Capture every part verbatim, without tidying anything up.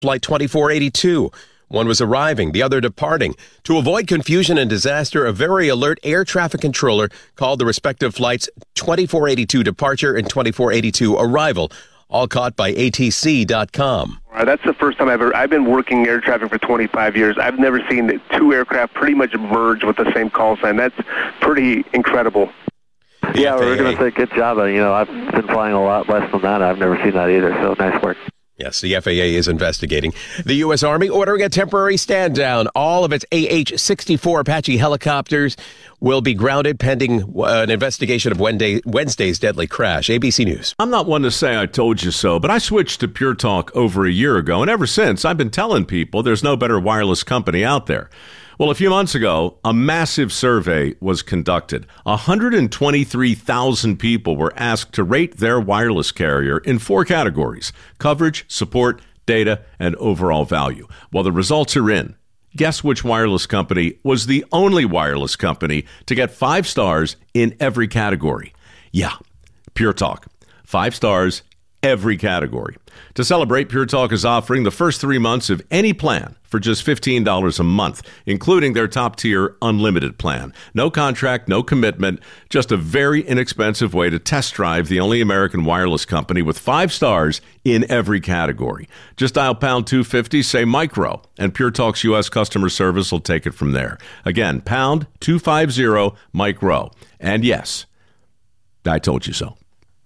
Flight twenty-four eighty-two. One was arriving, the other departing. To avoid confusion and disaster, a very alert air traffic controller called the respective flights twenty-four eighty-two departure and twenty-four eighty-two arrival, all caught by A T C dot com. That's the first time I've ever, I've been working air traffic for twenty-five years. I've never seen the two aircraft pretty much merge with the same call sign. That's pretty incredible. Yeah, we're going to say good job. You know, I've been flying a lot less than that. I've never seen that either, so nice work. Yes, the F A A is investigating. The U S. Army ordering a temporary stand down. All of its A H sixty-four Apache helicopters will be grounded pending uh, an investigation of Wednesday, Wednesday's deadly crash. A B C News. I'm not one to say I told you so, but I switched to Pure Talk over a year ago, and ever since, I've been telling people there's no better wireless company out there. Well, a few months ago, a massive survey was conducted. one hundred twenty-three thousand people were asked to rate their wireless carrier in four categories: coverage, support, data, and overall value. Well, the results are in. Guess which wireless company was the only wireless company to get five stars in every category? Yeah, Pure Talk. Five stars, every category. To celebrate, Pure Talk is offering the first three months of any plan for just fifteen dollars a month, including their top-tier unlimited plan. No contract, no commitment, just a very inexpensive way to test drive the only American wireless company with five stars in every category. Just dial pound two fifty, say micro, and Pure Talk's U S customer service will take it from there. Again, pound two fifty, micro. And yes, I told you so.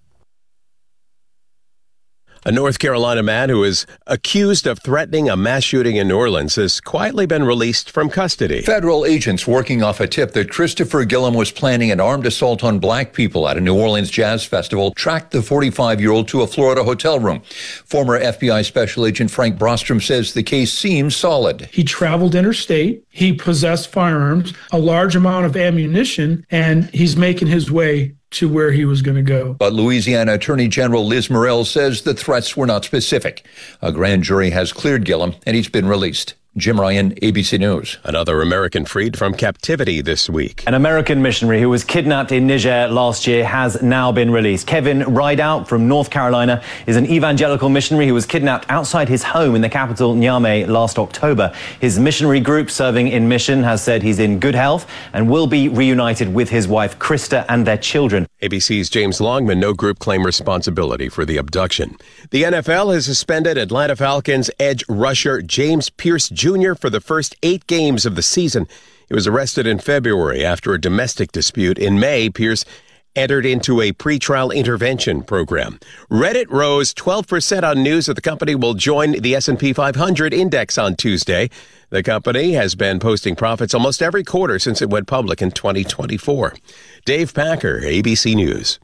A North Carolina man who is accused of threatening a mass shooting in New Orleans has quietly been released from custody. Federal agents working off a tip that Christopher Gillum was planning an armed assault on black people at a New Orleans jazz festival tracked the forty-five-year-old to a Florida hotel room. Former F B I Special Agent Frank Brostrom says the case seems solid. He traveled interstate, he possessed firearms, a large amount of ammunition, and he's making his way to where he was going to go. But Louisiana Attorney General Liz Murrell says the threats were not specific. A grand jury has cleared Gillum, and he's been released. Jim Ryan, A B C News. Another American freed from captivity this week. An American missionary who was kidnapped in Niger last year has now been released. Kevin Rideout from North Carolina is an evangelical missionary who was kidnapped outside his home in the capital Niamey last October. His missionary group serving in mission has said he's in good health and will be reunited with his wife Krista and their children. A B C's James Longman, no group claim responsibility for the abduction. The N F L has suspended Atlanta Falcons edge rusher James Pierce Junior for the first eight games of the season. He was arrested in February after a domestic dispute. In May, Pierce entered into a pretrial intervention program. Reddit rose twelve percent on news that the company will join the S and P five hundred index on Tuesday. The company has been posting profits almost every quarter since it went public in twenty twenty-four. Dave Packer, A B C News.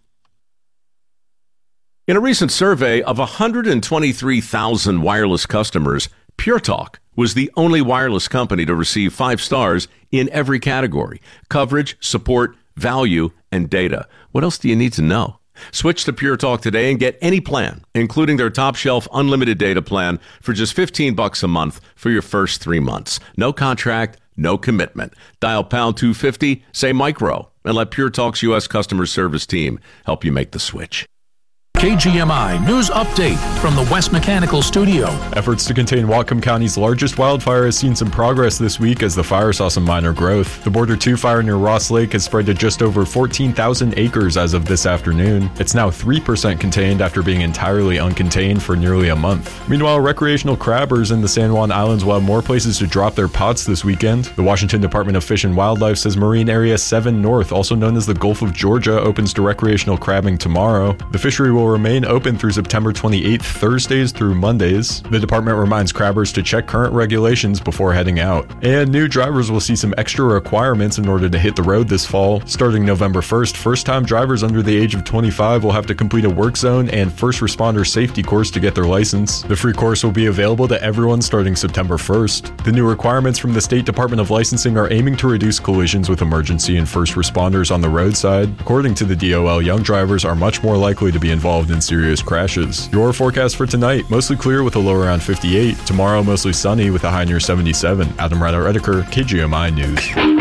In a recent survey of one hundred twenty-three thousand wireless customers, Pure Talk was the only wireless company to receive five stars in every category: coverage, support, value, and data. What else do you need to know? Switch to Pure Talk today and get any plan, including their top shelf unlimited data plan, for just fifteen bucks a month for your first three months. No contract, no commitment. Dial pound two fifty, say micro, and let Pure Talk's U S customer service team help you make the switch. K G M I News Update from the West Mechanical Studio. Efforts to contain Whatcom County's largest wildfire has seen some progress this week as the fire saw some minor growth. The Border two fire near Ross Lake has spread to just over fourteen thousand acres as of this afternoon. It's now three percent contained after being entirely uncontained for nearly a month. Meanwhile, recreational crabbers in the San Juan Islands will have more places to drop their pots this weekend. The Washington Department of Fish and Wildlife says Marine Area seven North, also known as the Gulf of Georgia, opens to recreational crabbing tomorrow. The fishery will remain open through September twenty-eighth, Thursdays through Mondays. The department reminds crabbers to check current regulations before heading out. And new drivers will see some extra requirements in order to hit the road this fall. Starting November first, first-time drivers under the age of twenty-five will have to complete a work zone and first responder safety course to get their license. The free course will be available to everyone starting September first. The new requirements from the State Department of Licensing are aiming to reduce collisions with emergency and first responders on the roadside. According to the D O L, young drivers are much more likely to be involved in serious crashes. Your forecast for tonight: mostly clear with a low around fifty-eight. Tomorrow, mostly sunny with a high near seventy-seven. Adam Ryder-Ediker, K G M I News.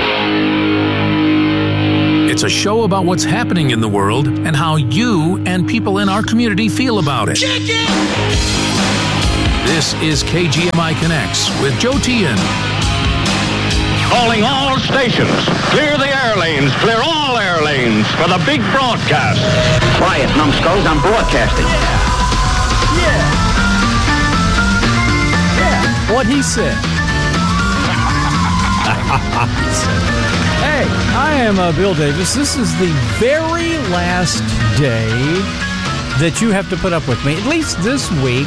It's a show about what's happening in the world and how you and people in our community feel about it. This is K G M I Connects with Joe Tian. Calling all stations. Clear the air lanes. Clear all air lanes for the big broadcast. Quiet, numbskulls. I'm broadcasting. Yeah. Yeah. What he said. Hey, I am uh, Bill Davis. This is the very last day that you have to put up with me, at least this week.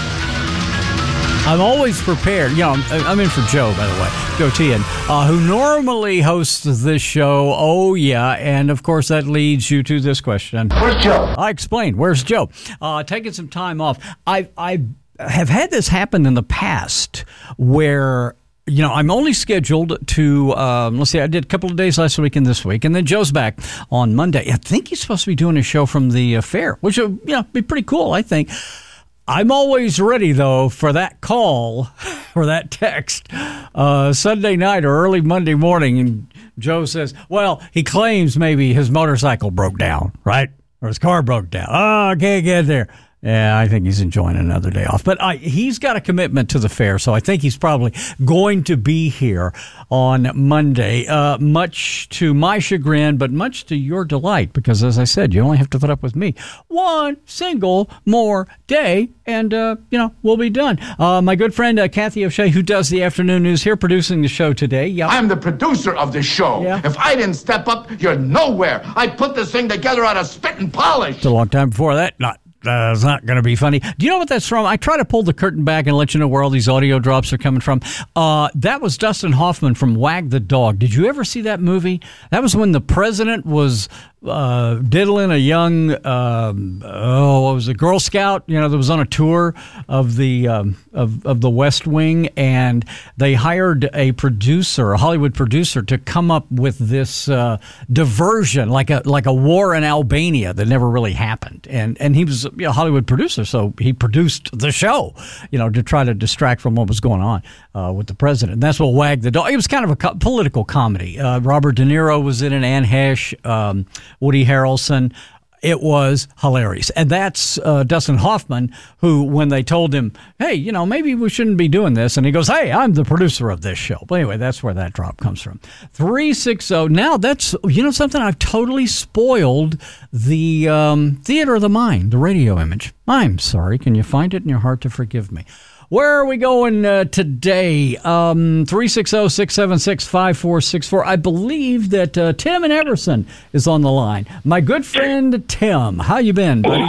I'm always prepared. You know, I'm, I'm in for Joe, by the way, Joe Tian, uh, who normally hosts this show. Oh, yeah. And, of course, that leads you to this question. Where's Joe? I explained. Where's Joe? Uh, taking some time off. I, I have had this happen in the past where, you know, I'm only scheduled to, um, let's see, I did a couple of days last week and this week, and then Joe's back on Monday. I think he's supposed to be doing a show from the uh, fair, which will, you know, be pretty cool, I think. I'm always ready, though, for that call or that text uh, Sunday night or early Monday morning. And Joe says, well, he claims maybe his motorcycle broke down, right? Or his car broke down. Oh, I can't get there. Yeah, I think he's enjoying another day off. But I, he's got a commitment to the fair, so I think he's probably going to be here on Monday, uh, much to my chagrin, but much to your delight, because, as I said, you only have to put up with me one single more day, and, uh, you know, we'll be done. Uh, my good friend uh, Kathy O'Shea, who does the afternoon news here, producing the show today. Yep. I'm the producer of the show. Yeah. If I didn't step up, you're nowhere. I put this thing together out of spit and polish. It's a long time before that. Not. Uh, it's not going to be funny. Do you know what that's from? I try to pull the curtain back and let you know where all these audio drops are coming from. Uh, that was Dustin Hoffman from Wag the Dog. Did you ever see that movie? That was when the president was uh, diddling a young, um, oh, what was it, Girl Scout, you know, that was on a tour of the um, of, of the West Wing, and they hired a producer, a Hollywood producer, to come up with this uh, diversion, like a like a war in Albania that never really happened. And and he was you know, a Hollywood producer, so he produced the show, you know, to try to distract from what was going on uh, with the president. And that's what Wag the Dog. It was kind of a co- political comedy. Uh, Robert De Niro was in it, Anne Hesh, um, Woody Harrelson. It was hilarious. And that's uh, Dustin Hoffman, who, when they told him, hey, you know, maybe we shouldn't be doing this, and he goes, hey, I'm the producer of this show. But anyway, that's where that drop comes from. three sixty. Now, that's, you know something? I've totally spoiled the um, theater of the mind, the radio image. I'm sorry. Can you find it in your heart to forgive me? Where are we going uh, today? Um, three six zero, six seven six, five four six four. I believe that uh, Tim in Everson is on the line. My good friend Tim, how you been, buddy?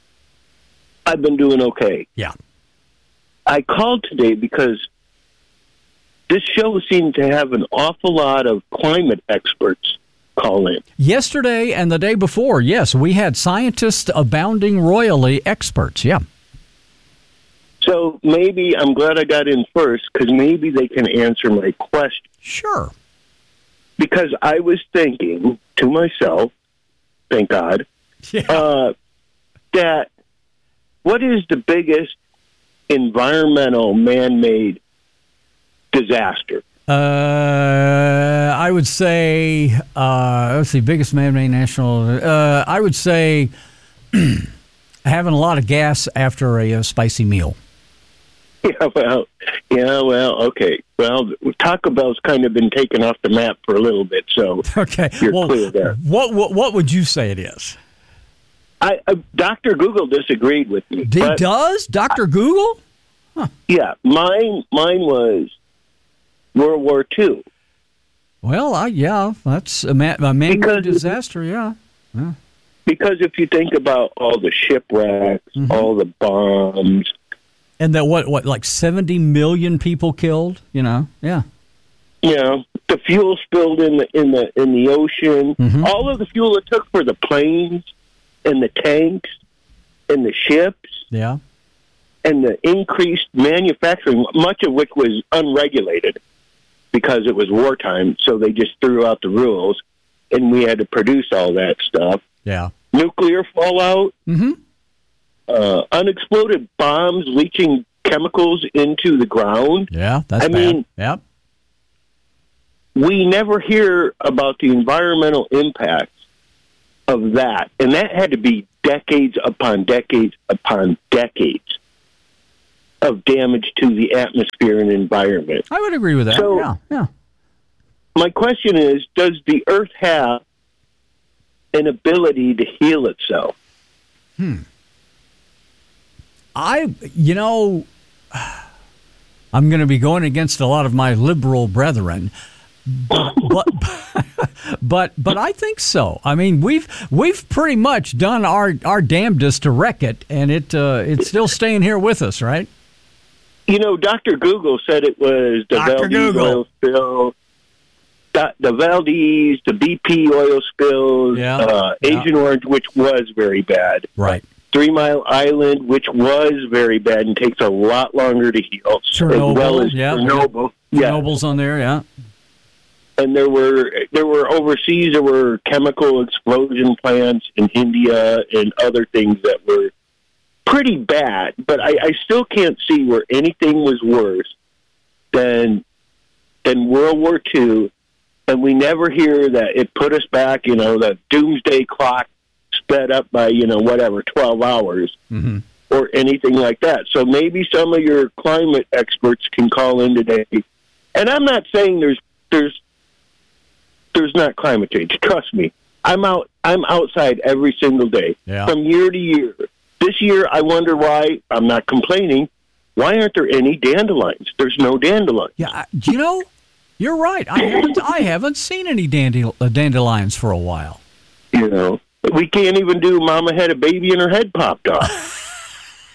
I've been doing okay. Yeah. I called today because this show seemed to have an awful lot of climate experts call in. Yesterday and the day before, yes, we had scientists abounding royally experts, yeah. So maybe I'm glad I got in first, because maybe they can answer my question. Sure. Because I was thinking to myself, thank God, yeah. uh, that what is the biggest environmental man-made disaster? Uh, I would say, uh, let's see, biggest man-made national, uh, I would say having a lot of gas after a, a spicy meal. Yeah, well, yeah, well, okay. Well, Taco Bell's kind of been taken off the map for a little bit, so okay. you're well, clear there. What, what what would you say it is? I uh, Doctor Google disagreed with me. He does? Doctor Google? Huh. Yeah, mine mine was World War Two. Well, I, yeah, that's a, man, a man-made disaster, yeah. yeah. Because if you think about all the shipwrecks, mm-hmm. all the bombs, and that what what like seventy million people killed, you know, yeah. You know, the fuel spilled in the in the in the ocean. Mm-hmm. All of the fuel it took for the planes and the tanks and the ships. Yeah. And the increased manufacturing, much of which was unregulated because it was wartime, so they just threw out the rules, and we had to produce all that stuff. Yeah. Nuclear fallout. Mm-hmm. Uh, unexploded bombs leaching chemicals into the ground. Yeah, that's I bad. mean, yep. We never hear about the environmental impacts of that, and that had to be decades upon decades upon decades. of damage to the atmosphere and environment. I would agree with that. So, yeah, yeah. My question is, does the Earth have an ability to heal itself? Hmm. I, you know, I'm going to be going against a lot of my liberal brethren, but, but but but I think so. I mean, we've we've pretty much done our, our damnedest to wreck it, and it uh, it's still staying here with us, right? You know, Doctor Google said it was the Doctor Valdez Google. oil spill, the, the Valdez, the B P oil spills, Yeah. uh, Agent Yeah. Orange, which was very bad. Right. Three Mile Island, which was very bad and takes a lot longer to heal. Chernobyl, as well as yeah. Chernobyl. Yeah. Chernobyl's on there, yeah. And there were there were overseas, there were chemical explosion plants in India and other things that were pretty bad. But I, I still can't see where anything was worse than than World War Two. And we never hear that it put us back, you know, that doomsday clock sped up by, you know, whatever, twelve hours Mm-hmm. or anything like that. So maybe some of your climate experts can call in today. And I'm not saying there's there's there's not climate change. Trust me. I'm out I'm outside every single day. Yeah. From year to year. This year I wonder why, I'm not complaining, why aren't there any dandelions? There's no dandelions. Yeah, I- you know, you're right. I haven't I haven't seen any dandel- uh, dandelions for a while. You know. We can't even do Mama had a baby and her head popped off.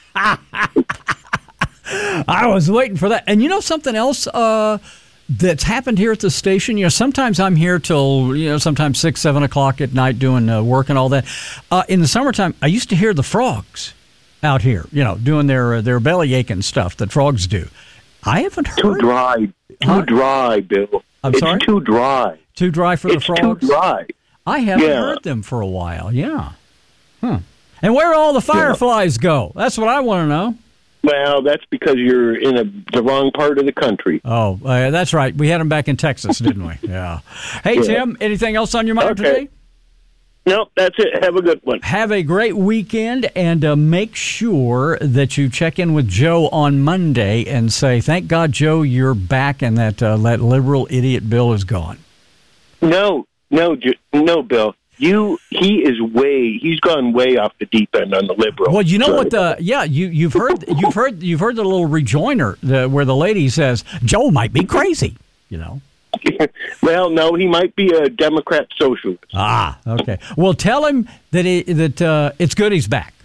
I was waiting for that. And you know something else uh, that's happened here at the station? You know, sometimes I'm here till, you know, sometimes six, seven o'clock at night doing uh, work and all that. Uh, in the summertime, I used to hear the frogs out here, you know, doing their uh, their belly aching stuff that frogs do. I haven't heard. Too dry. Too Huh? dry, Bill. I'm it's sorry? too dry. Too dry for the It's frogs? too dry. I haven't Yeah. heard them for a while. Yeah. Hmm. And where all the fireflies go? That's what I want to know. Well, that's because you're in a, the wrong part of the country. Oh, uh, that's right. We had them back in Texas, didn't we? Yeah. Hey, Yeah. Tim, anything else on your mind Okay. today? Nope, that's it. Have a good one. Have a great weekend, and uh, make sure that you check in with Joe on Monday and say, thank God, Joe, you're back and that, uh, that liberal idiot Bill is gone. No, no, J- no, Bill. You, he is way. He's gone way off the deep end on the liberal. Well, you know side. what the yeah you you've heard you've heard you've heard the little rejoinder the, where the lady says Joe might be crazy, you know. Well, no, he might be a Democrat socialist. Ah, okay. Well, tell him that it, that uh, it's good he's back.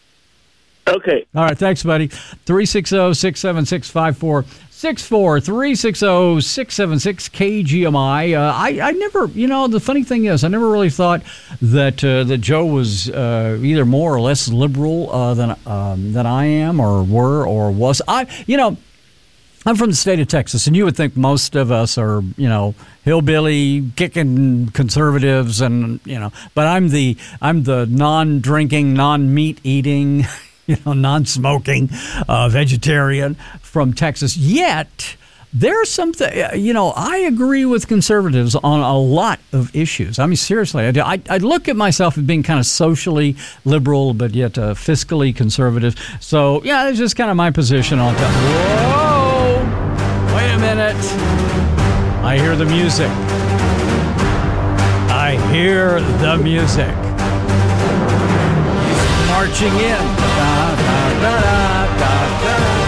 Okay. All right. Thanks, buddy. three six zero, six seven six, five four six four, three six zero, six seven six, K G M I. Uh, I, I never, you know, the funny thing is, I never really thought that uh, that Joe was uh, either more or less liberal uh, than um, than I am, or were, or was. I, you know, I'm from the state of Texas, and you would think most of us are, you know, hillbilly kicking conservatives, and you know, but I'm the I'm the non-drinking, non-meat eating, you know, non-smoking, uh, vegetarian from Texas. Yet there's something, you know, I agree with conservatives on a lot of issues. I mean, seriously, I, do. I, I look at myself as being kind of socially liberal, but yet uh, fiscally conservative. So, yeah, it's just kind of my position on that. Whoa! Wait a minute. I hear the music. I hear the music. Marching in. Da, da, da, da, da, da.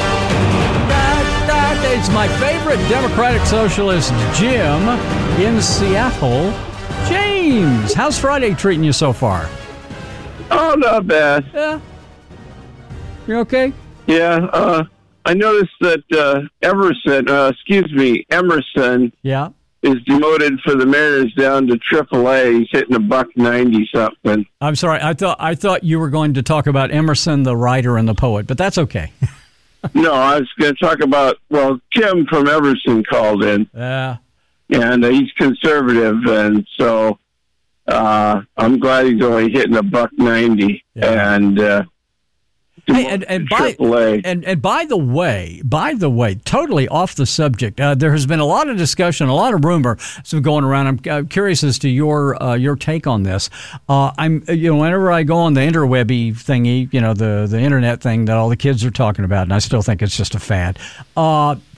It's my favorite Democratic Socialist, Jim, in Seattle. James, how's Friday treating you so far? Oh, not bad. Yeah. You okay? Yeah. Uh, I noticed that uh, Emerson, uh, excuse me, Emerson, yeah, is demoted for the Mariners down to triple A. He's hitting a buck ninety something. I'm sorry. I thought I thought you were going to talk about Emerson, the writer and the poet, but that's okay. No, I was going to talk about, well, Tim from Everson called in. Yeah. And uh, he's conservative, and so uh, I'm glad he's only hitting a buck ninety. Yeah. And uh, Hey, and, and by and, and by the way, by the way, totally off the subject. Uh, there has been a lot of discussion, a lot of rumor some going around. I'm, I'm curious as to your uh, your take on this. Uh, I'm you know whenever I go on the interwebby thingy, you know the the internet thing that all the kids are talking about, and I still think it's just a fad. Uh,